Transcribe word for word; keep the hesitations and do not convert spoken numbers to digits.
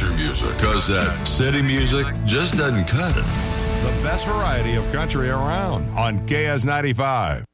country music, because that city music just doesn't cut it. The best variety of country around on K S ninety-five.